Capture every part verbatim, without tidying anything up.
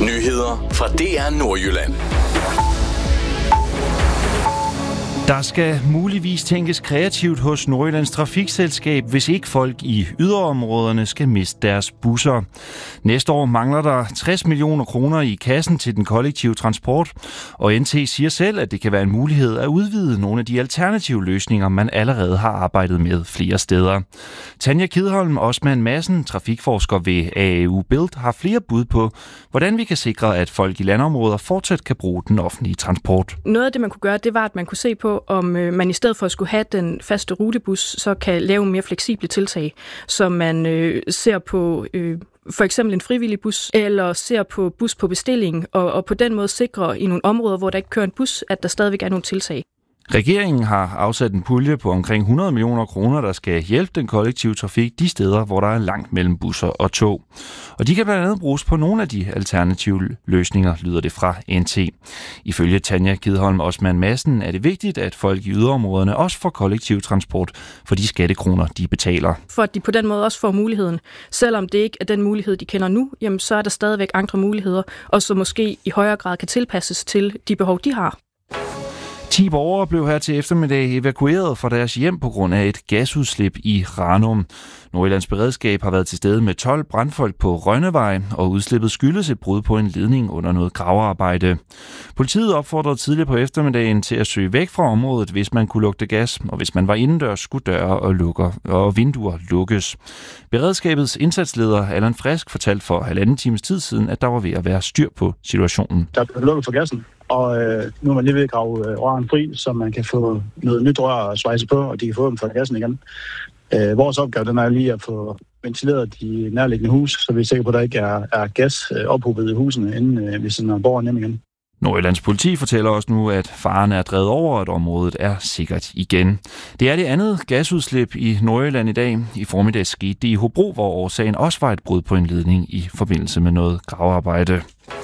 Nyheder fra D R Nordjylland. Der skal muligvis tænkes kreativt hos Nordjyllands Trafikselskab, hvis ikke folk i yderområderne skal miste deres busser. Næste år mangler der tres millioner kroner i kassen til den kollektive transport, og N T siger selv, at det kan være en mulighed at udvide nogle af de alternative løsninger, man allerede har arbejdet med flere steder. Tanja Kidholm Osman Madsen, trafikforsker ved A A U Build, har flere bud på, hvordan vi kan sikre, at folk i landområder fortsat kan bruge den offentlige transport. Noget af det, man kunne gøre, det var, at man kunne se på, om øh, man i stedet for at skulle have den faste rutebus, så kan lave mere fleksible tiltag, så man øh, ser på øh, for eksempel en frivillig bus, eller ser på bus på bestilling, og, og på den måde sikre i nogle områder, hvor der ikke kører en bus, at der stadigvæk er nogle tiltag. Regeringen har afsat en pulje på omkring hundrede millioner kroner, der skal hjælpe den kollektive trafik de steder, hvor der er langt mellem busser og tog. Og de kan blandt andet bruges på nogle af de alternative løsninger, lyder det fra N T. Ifølge Tanja Kidholm Osman Madsen er det vigtigt, at folk i yderområderne også får kollektiv transport for de skattekroner, de betaler. For at de på den måde også får muligheden. Selvom det ikke er den mulighed, de kender nu, jamen så er der stadigvæk andre muligheder, og så måske i højere grad kan tilpasses til de behov, de har. ti borgere blev her til eftermiddag evakueret fra deres hjem på grund af et gasudslip i Ranum. Nordjyllands Beredskab har været til stede med tolv brandfolk på Rønnevej, og udslippet skyldes et brud på en ledning under noget gravearbejde. Politiet opfordrede tidligere på eftermiddagen til at søge væk fra området, hvis man kunne lugte gas, og hvis man var indendørs, skulle døre og, lukker, og vinduer lukkes. Beredskabets indsatsleder Allan Frisk fortalte for halvanden times tid siden, at der var ved at være styr på situationen. Der blev lukket for gassen. Og øh, nu er man lige ved at grave øh, røren fri, så man kan få noget nyt rør at svejse på, og de kan få dem fra gassen igen. Øh, vores opgave den er lige at få ventileret de nærliggende hus, så vi er sikre på, at der ikke er, er gas øh, ophobet i husene, inden øh, vi sender borgerne hjem igen. Nordjyllands politi fortæller også nu, at faren er drevet over, at området er sikkert igen. Det er det andet gasudslip i Nordjylland i dag. I formiddag skete det i Hobro, hvor årsagen også var et brud på en ledning i forbindelse med noget gravearbejde.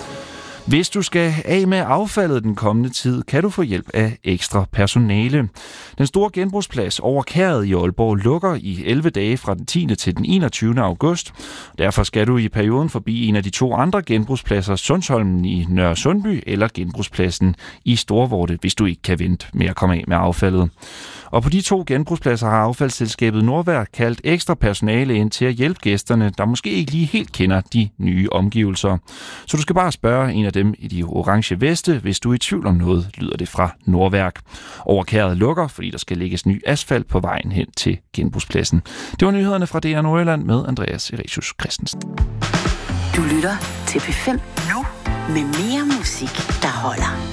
Hvis du skal af med affaldet den kommende tid, kan du få hjælp af ekstra personale. Den store genbrugsplads over Kæret i Aalborg lukker i elleve dage fra den tiende til den enogtyvende august. Derfor skal du i perioden forbi en af de to andre genbrugspladser, Sundsholmen i Nørre Sundby eller genbrugspladsen i Storvorte, hvis du ikke kan vente med at komme af med affaldet. Og på de to genbrugspladser har affaldsselskabet Nordværk kaldt ekstra personale ind til at hjælpe gæsterne, der måske ikke lige helt kender de nye omgivelser. Så du skal bare spørge en af dem i de orange veste, hvis du er i tvivl om noget, lyder det fra Nordværk. Over Kæret lukker, fordi der skal lægges ny asfalt på vejen hen til genbrugspladsen. Det var nyhederne fra D R Nordjylland med Andreas Ericius Christensen. Du lytter til P fem nu med mere musik, der holder.